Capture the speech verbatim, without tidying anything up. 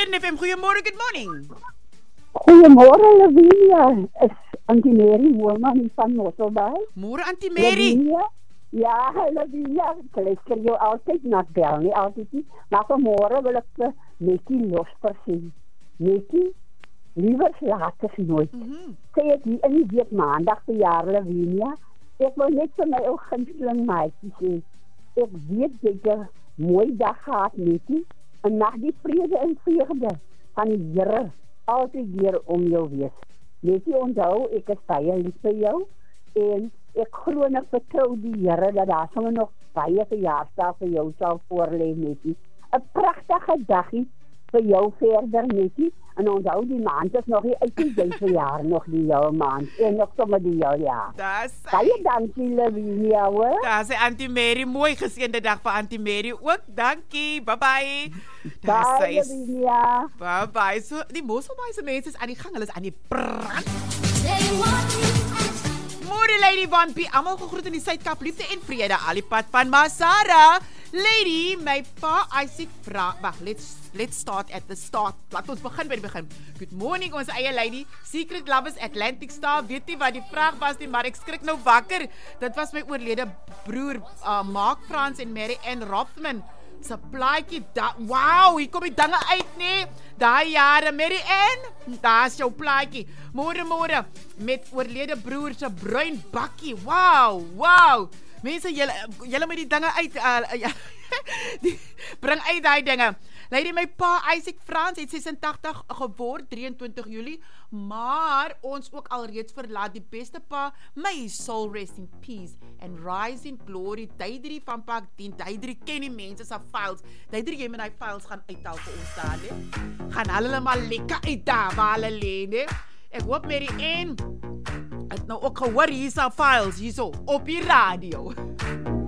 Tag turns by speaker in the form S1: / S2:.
S1: Kern F M, goeiemôre, good morning.
S2: Goeiemôre Lavinia, is Auntie Mary Moorman van Mosselbaai.
S1: Môre Auntie Mary.
S2: Lavinia, ja, Lavinia, ek luister jou altyd na bel, nie altyd nie, maar vanmôre wil ek vir Nettie Losper sê. Nettie, liewers laat as nooit.
S1: Mm-hmm.
S2: Sê ek hier in die week maandag vir jaar Lavinia, ek wil net vir my ou gunsteling maatjie sê, ek weet jy het 'n mooi dag gehad Nettie, en mag die vrede en vreugde van die Here altyd weer om jou wees. Nettie, onthou, ek is baie lief vir jou, en ek glo en ek vertrou die Here, dat daar sommer nog baie verjaarsdae vir jou sal voorlê, Nettie. 'n Pragtige dagie vir jou verder, Nettie, en onthou, die maand is nog nie uit die jy verjaar nog die jou maand, en nog sommer die jou jaar.
S1: Daar
S2: Baie dankie, Lavinia, hoor.
S1: Daar sê Auntie Mary, mooi geseënde dag vir Auntie Mary ook, dankie, bye bye. Daar
S2: Bye,
S1: sê
S2: Lavinia.
S1: bye bye, so die Mosselbaai se mense is aan die gang, hulle is aan die brand. Môre Lady Wampie, almal gegroet in die Suid-Kaap, liefde en vrede, alipad van Masara. Lady, my pa Isaac vra, wag, let's let's start at the start. Laat ons begin by die begin. Good morning ons eie lady, Secret Lovers Atlantic Star. Weet nie wat die vraag was nie, maar ek skrik nou wakker. Dit was my oorlede broer, uh, Mark Frans en Mary Ann Rothman. Se plaatjie, wow, hier kom die dinge uit nie. Daai jare, Mary Ann, daar's jou plaatjie. Môre môre met oorlede broer se bruin bakkie. Wow, wow. Mense, julle julle met die dinge uit uh, ja, die, bring uit daai dinge. Lady, my pa Isaac Frans het sesentagtig geword, drieëntwintig Julie, maar ons ook alreeds verlaat die beste pa, my soul rest in peace and rise in glory. Duidrie van Pak dien, Duidrie ken die mense se files. Duidrie jy met die files gaan uithaal vir ons daar, nee. Gaan hulle maar lekker uit daar waar hulle lê, nee. Ek hoop Mary Ann het nou ook gehoor hier's al files hierso op die radio.